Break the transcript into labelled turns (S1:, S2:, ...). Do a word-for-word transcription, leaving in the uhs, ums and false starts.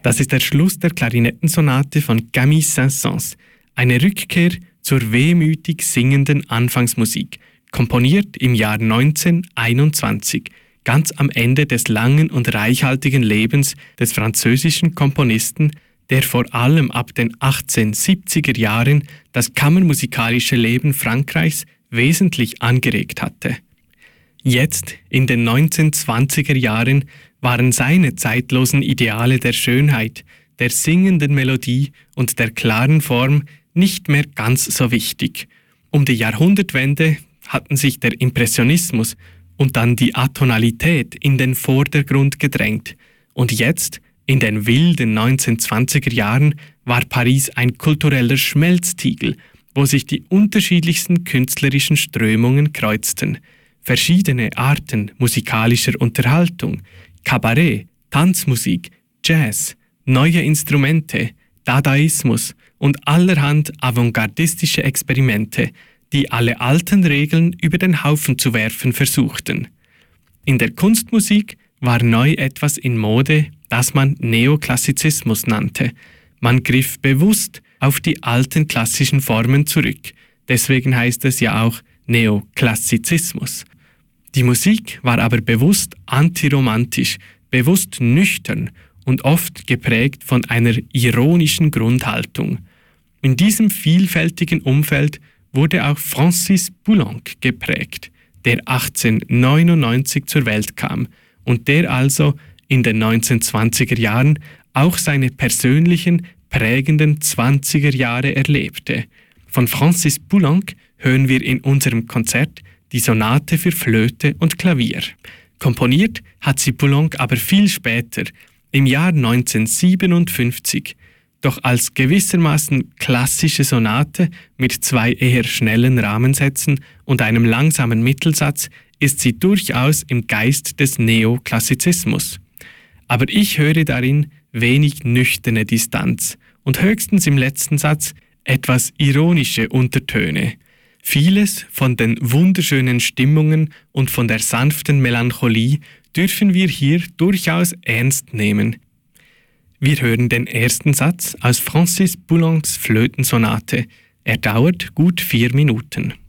S1: Das ist der Schluss der Klarinettensonate von Camille Saint-Saëns, eine Rückkehr zur wehmütig singenden Anfangsmusik, komponiert im Jahr neunzehnhunderteinundzwanzig, ganz am Ende des langen und reichhaltigen Lebens des französischen Komponisten, der vor allem ab den achtzehnhundertsiebziger Jahren das kammermusikalische Leben Frankreichs wesentlich angeregt hatte. Jetzt, in den neunzehnhundertzwanziger Jahren, waren seine zeitlosen Ideale der Schönheit, der singenden Melodie und der klaren Form nicht mehr ganz so wichtig. Um die Jahrhundertwende hatten sich der Impressionismus und dann die Atonalität in den Vordergrund gedrängt. Und jetzt, in den wilden neunzehnhundertzwanziger Jahren, war Paris ein kultureller Schmelztiegel, wo sich die unterschiedlichsten künstlerischen Strömungen kreuzten. Verschiedene Arten musikalischer Unterhaltung, Kabarett, Tanzmusik, Jazz, neue Instrumente, Dadaismus und allerhand avantgardistische Experimente, die alle alten Regeln über den Haufen zu werfen versuchten. In der Kunstmusik war neu etwas in Mode, das man Neoklassizismus nannte. Man griff bewusst auf die alten klassischen Formen zurück. Deswegen heißt es ja auch Neoklassizismus. Die Musik war aber bewusst antiromantisch, bewusst nüchtern und oft geprägt von einer ironischen Grundhaltung. In diesem vielfältigen Umfeld wurde auch Francis Poulenc geprägt, der achtzehnhundertneunundneunzig zur Welt kam und der also in den neunzehnhundertzwanziger Jahren auch seine persönlichen, prägenden zwanziger Jahre erlebte. Von Francis Poulenc hören wir in unserem Konzert die Sonate für Flöte und Klavier. Komponiert hat sie Poulenc aber viel später, im Jahr neunzehnhundertsiebenundfünfzig, doch als gewissermaßen klassische Sonate mit zwei eher schnellen Rahmensätzen und einem langsamen Mittelsatz ist sie durchaus im Geist des Neoklassizismus. Aber ich höre darin wenig nüchterne Distanz und höchstens im letzten Satz etwas ironische Untertöne. Vieles von den wunderschönen Stimmungen und von der sanften Melancholie dürfen wir hier durchaus ernst nehmen. Wir hören den ersten Satz aus Francis Poulencs Flötensonate. Er dauert gut vier Minuten.